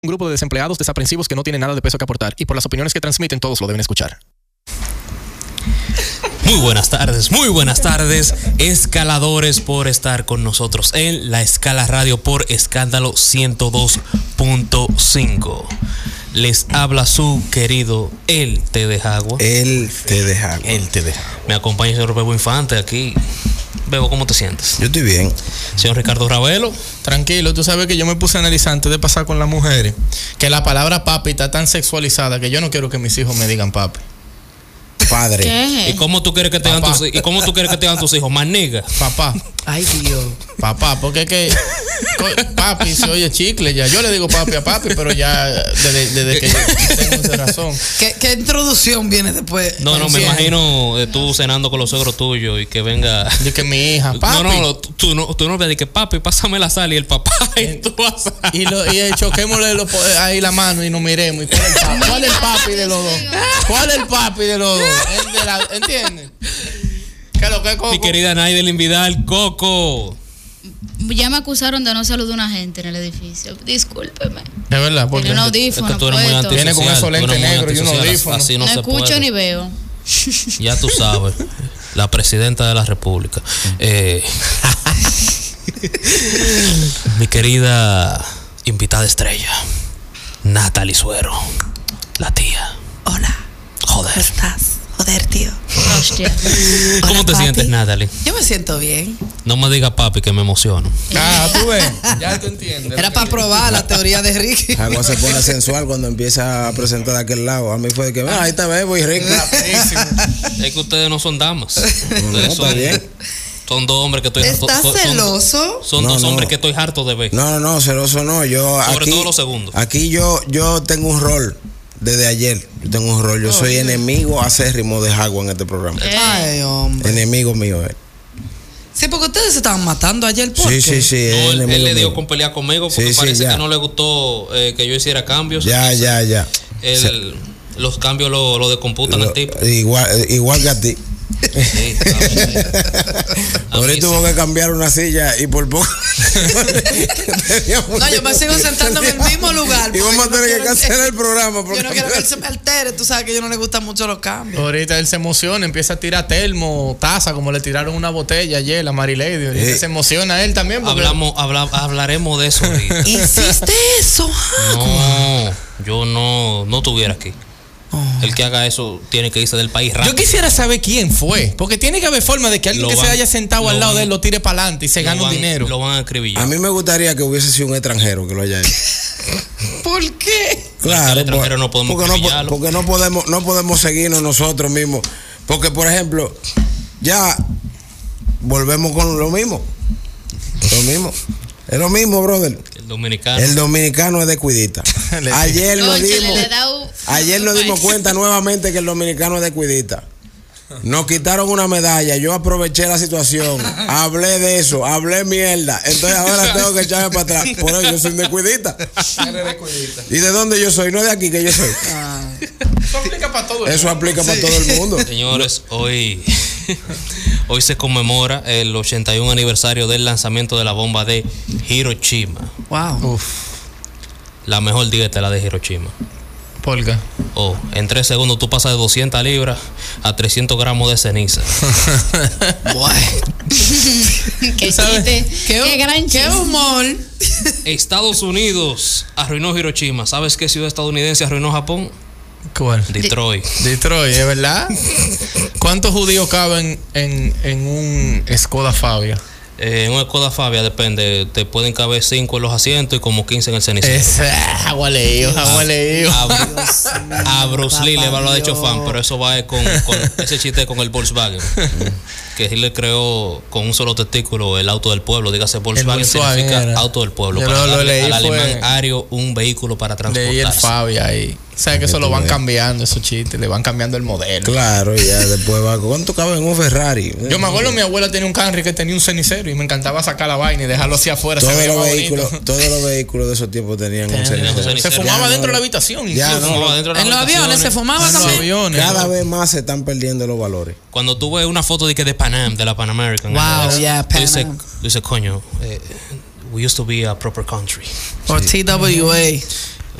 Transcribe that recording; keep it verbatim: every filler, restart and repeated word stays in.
Un grupo de desempleados desaprensivos que no tienen nada de peso que aportar y por las opiniones que transmiten todos lo deben escuchar. Muy buenas tardes, muy buenas tardes, escaladores, por estar con nosotros en La Escala Radio por Escándalo ciento dos punto cinco. Les habla su querido El Té de Jagua. El Té de Jagua. El Té de Jagua. Me acompaña el señor Bebo Infante aquí. Bebo, ¿cómo te sientes? Yo estoy bien. Señor Ricardo Ravelo. Tranquilo, tú sabes que yo me puse a analizar antes de pasar con las mujeres que la palabra papi está tan sexualizada que yo no quiero que mis hijos me digan papi. Padre. ¿Qué? ¿Y cómo tú quieres que te digan tus, ¿y cómo tú quieres que te digan tus hijos? Más nigga. Papá. Ay, Dios. Papá, porque es que papi se oye chicle ya. Yo le digo papi a papi, pero ya desde, desde que tengo esa razón. ¿Qué, ¿Qué introducción viene después? No, no, me imagino eh, tú cenando con los suegros tuyos y que venga. De que mi hija, papi. No, no, tú, tú no, tú no ves de que papi, pásame la sal y el papá y tú vas a... Y, lo, y choquémosle lo, ahí la mano y nos miremos. ¿Y cuál, es el papi? ¿Cuál es el papi de los dos? ¿Cuál es el papi de los dos? El de la, ¿entiendes? ¿Qué es lo que es, Coco? Mi querida Naidelin Vidal, Coco. Ya me acusaron de no saludar a una gente en el edificio. Discúlpeme. Es verdad, porque tiene un audífono. Es que tú eres muy antisocial. Viene con esos lentes negros y un audífono. Así no, no se escucho puede. ni veo. Ya tú sabes. La presidenta de la República. Eh, mi querida invitada estrella, Natalie Suero, la tía. Hola. Joder. ¿Cómo estás? Joder, tío. Hostia. ¿Cómo Hola, te papi. sientes, Natalie? Yo me siento bien. No me digas papi que me emociono. Ah, tú ves. Ya tú entiendes. Era para probar la teoría de Ricky. Jagua se pone sensual cuando empieza a presentar de aquel lado. A mí fue de que, ah, ahí está Bebo y Ricky. Es que ustedes no son damas. Ustedes No, está son, bien. son dos hombres que estoy harto. ¿Estás son- celoso? Son No, dos no. hombres que estoy harto de ver. No, no, no, celoso no. Yo Sobre aquí, todo los segundos. Aquí yo, yo tengo un rol desde ayer. Yo tengo un rol. Yo soy enemigo acérrimo de Jagua en este programa. Eh. Ay, hombre. Enemigo mío, eh. Sí, porque ustedes se estaban matando ayer. ¿Por Sí, qué? sí, sí. No, es él, enemigo él le dio mío. con pelear conmigo porque Sí, sí, parece ya. que no le gustó eh, que yo hiciera cambios. Ya, ya, ya. El, los cambios lo, lo descomputan Lo- al tipo. igual, igual que a ti. Sí, claro, sí. A mí Ahorita sí. tuvo que cambiar una silla y por poco. No, yo me sigo sentándome en el mismo lugar. Y vamos a porque tener yo que no quiero- cancelar el programa. Porque Yo no quiero que él se me altere. Tú sabes que yo no le gustan mucho los cambios. Ahorita él se emociona, empieza a tirar termo, taza, como le tiraron una botella ayer a Mary Lady. Ahorita Sí. se emociona él también. Porque Hablamos, habla, hablaremos de eso ahorita. ¿Hiciste eso, Jagua? No, yo no, no estuviera aquí. El que haga eso tiene que irse del país rápido. Yo quisiera saber quién fue, porque tiene que haber forma de que alguien Lo que van- se haya sentado lo al lado van- de él lo tire para adelante y se Lo gane un van- dinero. Lo van a escribir. a mí me gustaría que hubiese sido un extranjero que lo haya hecho. ¿Por qué? Claro, el extranjero por- no podemos porque, no, po- pillarlo. porque no podemos no podemos seguirnos nosotros mismos. Porque, por ejemplo, ya volvemos con lo mismo. Lo mismo. Es lo mismo, brother. El dominicano. El dominicano es de cuidita. Ayer nos Cónchale, dimos, le da un- ayer nos dimos cuenta nuevamente que el dominicano es de cuidita. Nos quitaron una medalla, yo aproveché la situación, hablé de eso, hablé mierda, entonces ahora tengo que echarme para atrás. Por eso yo soy de cuidita. ¿Y de dónde yo soy? No es de aquí que yo soy. Eso aplica para todo el Eso mundo. aplica para todo el mundo. Señores, hoy, hoy se conmemora el ochenta y uno aniversario del lanzamiento de la bomba de Hiroshima. Wow. La mejor dieta es la de Hiroshima. ¿Por qué? Oh, en tres segundos tú pasas de doscientas libras a trescientos gramos de ceniza. Qué sabes? chiste. ¿Qué, Qué gran qué chiste. humor. Estados Unidos arruinó Hiroshima. ¿Sabes qué ciudad estadounidense arruinó Japón? ¿Cuál? Detroit. Detroit, ¿es verdad? ¿Cuántos judíos caben en, en un Skoda Fabia? Eh, en una Skoda Fabia depende, te pueden caber cinco en los asientos y como quince en el cenicero. Ese agua leído, agua leído. A, a Bruce Lee le va a hablar de Dios. Chofán, pero eso va con, con ese chiste con el Volkswagen. Que Hitler creó con un solo testículo el auto del pueblo. Dígase, Volkswagen, Volkswagen significa era. auto del pueblo. Yo Para lo- lo darle leí, al fue- alemán ario un vehículo para Leí el transportarse. Fabia ahí. O sea que eso lo van cambiando, esos chistes, le van cambiando el modelo. Claro, y ya después va. ¿Cuánto cabe en un Ferrari? Yo me acuerdo, mi abuela tenía un Camry que tenía un cenicero y me encantaba sacar la vaina y dejarlo hacia afuera. se Todos veía los más vehículos, bonito. todos los vehículos de esos tiempos tenían un Tenían cenicero. un cenicero. Se fumaba Ya no- dentro de la habitación. Ya incluso. no. Fumaba dentro de las En los aviones se habitaciones. fumaba En los también. aviones. Cada ¿no? vez más se están perdiendo los valores. Cuando tú ves una foto de que de Pan Am, de la Pan American, Wow, eh, yeah, tú Pan dices, Am. tú dices, coño, eh, we used to be a proper country. Or T W A.